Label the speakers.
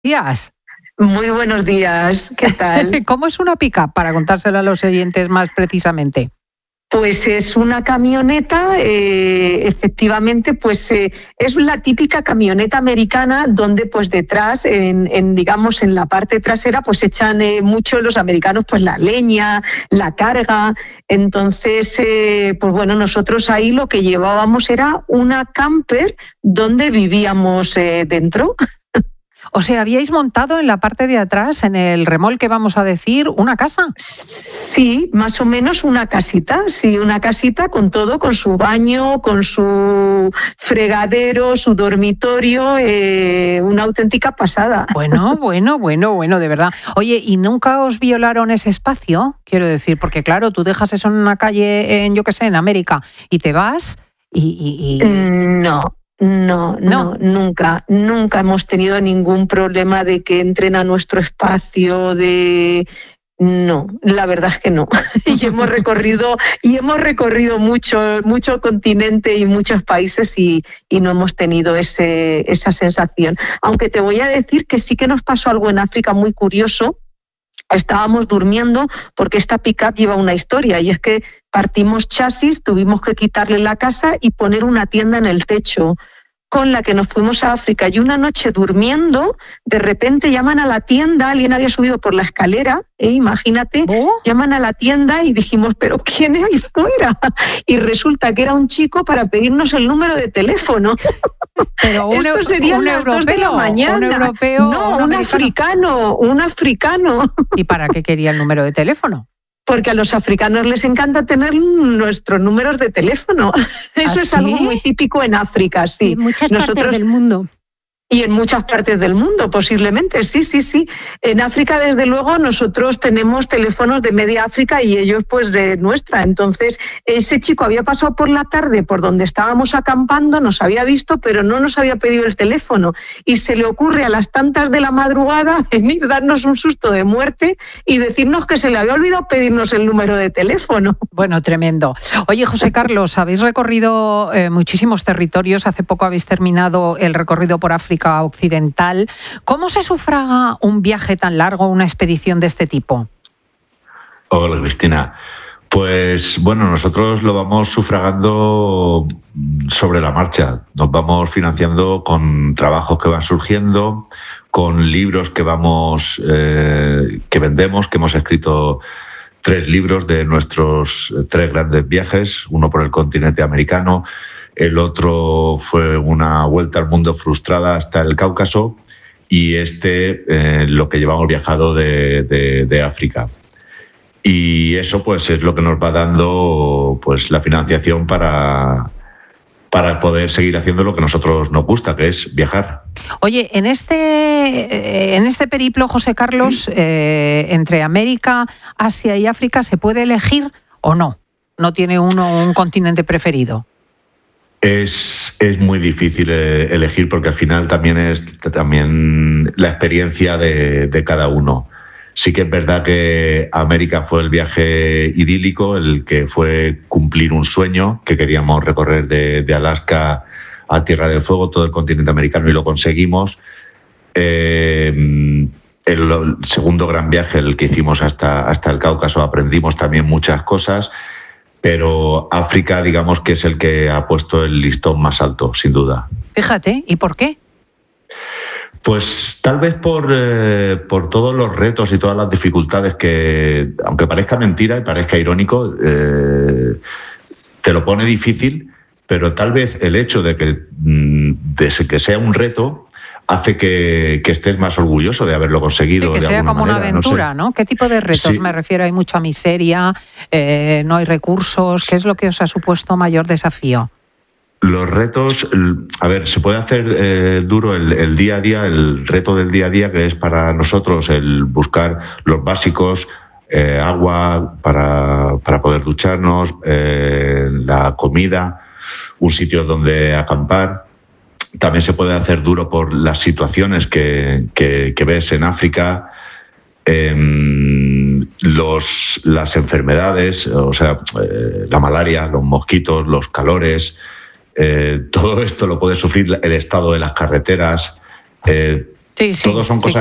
Speaker 1: días.
Speaker 2: Muy buenos días, ¿qué tal?
Speaker 1: ¿Cómo es una pick-up, para contárselo a los oyentes más precisamente?
Speaker 2: Pues es una camioneta, efectivamente, pues es la típica camioneta americana donde pues detrás, digamos en la parte trasera, pues echan mucho los americanos pues la leña, la carga. Entonces, pues bueno, nosotros ahí lo que llevábamos era una camper donde vivíamos dentro.
Speaker 1: O sea, ¿habíais montado en la parte de atrás, en el remolque, vamos a decir, una casa?
Speaker 2: Sí, más o menos una casita, sí, una casita con todo, con su baño, con su fregadero, su dormitorio, una auténtica pasada.
Speaker 1: Bueno, de verdad. Oye, ¿y nunca os violaron ese espacio? Quiero decir, porque claro, tú dejas eso en una calle, yo qué sé, en América, y te vas y...
Speaker 2: No, nunca hemos tenido ningún problema de que entren a nuestro espacio, No, la verdad es que no. Y hemos recorrido mucho continente y muchos países y no hemos tenido esa sensación. Aunque te voy a decir que sí que nos pasó algo en África muy curioso. Estábamos durmiendo porque esta pick-up lleva una historia y es que partimos chasis, tuvimos que quitarle la casa y poner una tienda en el techo con la que nos fuimos a África. Y una noche durmiendo, de repente llaman a la tienda, alguien había subido por la escalera, imagínate, llaman a la tienda y dijimos, ¿pero quién hay fuera? Y resulta que era un chico para pedirnos el número de teléfono.
Speaker 1: Pero
Speaker 2: Esto sería
Speaker 1: un
Speaker 2: las 2 de la mañana.
Speaker 1: ¿Un europeo?
Speaker 2: No, un africano.
Speaker 1: ¿Y para qué quería el número de teléfono?
Speaker 2: Porque a los africanos les encanta tener nuestros números de teléfono. Eso es algo muy típico en África, sí.
Speaker 3: Y en muchas partes del mundo.
Speaker 2: Y en muchas partes del mundo, posiblemente, sí. En África, desde luego, nosotros tenemos teléfonos de media África y ellos, pues, de nuestra. Entonces, ese chico había pasado por la tarde por donde estábamos acampando, nos había visto, pero no nos había pedido el teléfono. Y se le ocurre a las tantas de la madrugada venir, darnos un susto de muerte y decirnos que se le había olvidado pedirnos el número de teléfono.
Speaker 1: Bueno, tremendo. Oye, José Carlos, habéis recorrido muchísimos territorios. Hace poco habéis terminado el recorrido por África Occidental. ¿Cómo se sufraga un viaje tan largo, una expedición de este tipo?
Speaker 4: Hola, Cristina. Pues bueno, nosotros lo vamos sufragando sobre la marcha. Nos vamos financiando con trabajos que van surgiendo, con libros que vendemos, que hemos escrito 3 libros de nuestros 3 grandes viajes, uno por el continente americano, el otro fue una vuelta al mundo frustrada hasta el Cáucaso y lo que llevamos viajado de África. Y eso pues es lo que nos va dando pues la financiación para poder seguir haciendo lo que a nosotros nos gusta, que es viajar.
Speaker 1: Oye, en este periplo, José Carlos, entre América, Asia y África, ¿se puede elegir o no? ¿No tiene uno un continente preferido?
Speaker 4: Es muy difícil elegir porque al final también es la experiencia de cada uno. Sí que es verdad que América fue el viaje idílico, el que fue cumplir un sueño que queríamos recorrer de Alaska a Tierra del Fuego, todo el continente americano, y lo conseguimos. El segundo gran viaje, el que hicimos hasta el Cáucaso, aprendimos también muchas cosas. Pero África, digamos que es el que ha puesto el listón más alto, sin duda.
Speaker 1: Fíjate, ¿y por qué?
Speaker 4: Pues tal vez por todos los retos y todas las dificultades que, aunque parezca mentira y parezca irónico, te lo pone difícil, pero tal vez el hecho de que sea un reto hace que estés más orgulloso de haberlo conseguido.
Speaker 1: Sí, que sea como
Speaker 4: manera,
Speaker 1: una aventura, ¿no? ¿Qué tipo de retos?
Speaker 4: Sí.
Speaker 1: Me refiero, hay mucha miseria, no hay recursos. ¿Qué es lo que os ha supuesto mayor desafío?
Speaker 4: Los retos, se puede hacer duro el día a día, el reto del día a día, que es para nosotros el buscar los básicos, agua para poder ducharnos, la comida, un sitio donde acampar. También se puede hacer duro por las situaciones que ves en África, las enfermedades, o sea, la malaria, los mosquitos, los calores. Todo esto lo puede sufrir el estado de las carreteras.
Speaker 1: Sí, sí,
Speaker 4: todos son
Speaker 1: sí.
Speaker 4: cosas